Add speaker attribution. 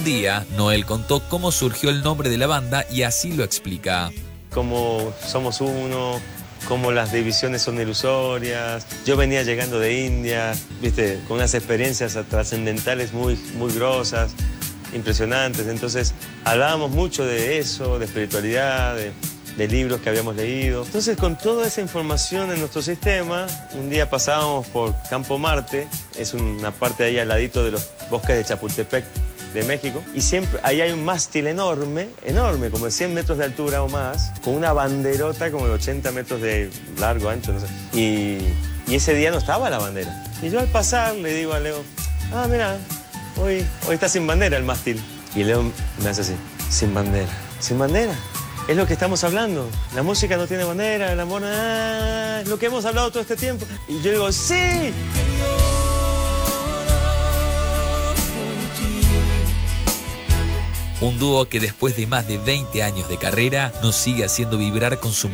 Speaker 1: Un día, Noel contó cómo surgió el nombre de la banda y así lo explica.
Speaker 2: Cómo somos uno, cómo las divisiones son ilusorias. Yo venía llegando de India, viste, con unas experiencias trascendentales muy grosas, impresionantes. Entonces, hablábamos mucho de eso, de espiritualidad, de libros que habíamos leído. Entonces, con toda esa información en nuestro sistema, un día pasábamos por Campo Marte, es una parte ahí al ladito de los bosques de Chapultepec, de México, y siempre ahí hay un mástil enorme, como de 100 metros de altura o más, con una banderota como de 80 metros de largo, ancho, no sé. Y ese día no estaba la bandera. Y yo al pasar le digo a Leo, mira, hoy está sin bandera el mástil. Y Leo me hace así, sin bandera. ¿Sin bandera? Es lo que estamos hablando. La música no tiene bandera, el amor, es lo que hemos hablado todo este tiempo. Y yo digo, ¡sí!
Speaker 1: Un dúo que después de más de 20 años de carrera nos sigue haciendo vibrar con su